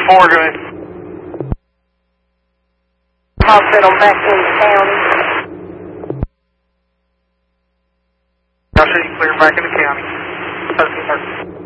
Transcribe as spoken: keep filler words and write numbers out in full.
four, go ahead. Hospital back in the county. I'll show you clear back in the county.